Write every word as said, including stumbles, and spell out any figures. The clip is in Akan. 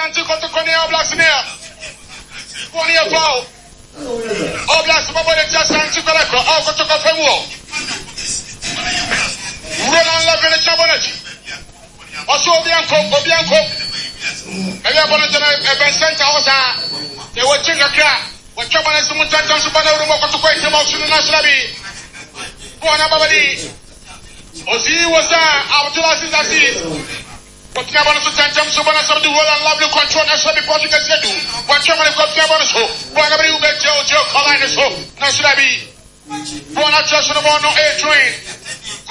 Ashanti kote kone Oblast near. One year foul. Oblast mabode Ashanti koleko. Au kote kofe wo. Roland Love in the Chabonet. Also Bianco, Bianco. Maybe I'm going to event center also. They were taking a car. What Chabonet is the Mutan Supano to quite the most in the National League. One Abadi. Ozi was there. Our two last seasons. What Chabonet to Tantam Supana of the world and lovely control National Portugal do. What Chabonet got Chabonet so. One of you bet Joe Joe Collinas so. National League. One of just no more no air train.